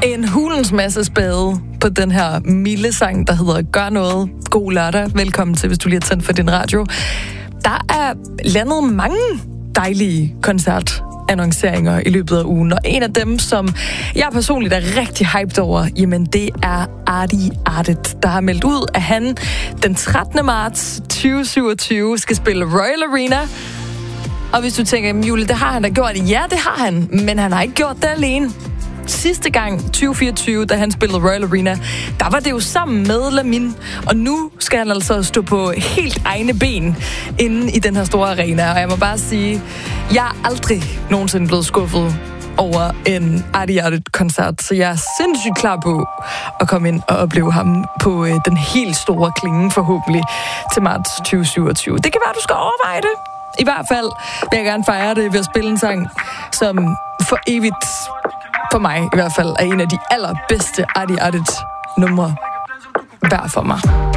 En hulens masse spade på den her milde sang, der hedder Gør noget. God lørdag. Velkommen til, hvis du lige har tændt for din radio. Der er landet mange dejlige koncertannonceringer i løbet af ugen, og en af dem, som jeg personligt er rigtig hyped over, jamen det er Adi Artit, der har meldt ud, at han den 13. marts 2027 skal spille Royal Arena. Og hvis du tænker, Julie, det har han da gjort. Ja, det har han, men han har ikke gjort det alene. Sidste gang, 2024, da han spillede Royal Arena, der var det jo sammen med Lamin. Og nu skal han altså stå på helt egne ben inde i den her store arena. Og jeg må bare sige, jeg er aldrig nogensinde blevet skuffet over en Adi Artit-koncert. Så jeg er sindssygt klar på at komme ind og opleve ham på den helt store klinge, forhåbentlig til marts 2027. Det kan være, du skal overveje det. I hvert fald vil jeg gerne fejre det ved at spille en sang, som for evigt, for mig i hvert fald, er en af de allerbedste Adi Artit numre værd for mig.